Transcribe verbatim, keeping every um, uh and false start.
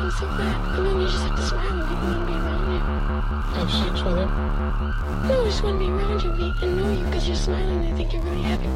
smiling so bad. I mean, you just have to smile when people want to be around you. Have sex with him? No, I just want to be around you and know you because you're smiling and they think you're really happy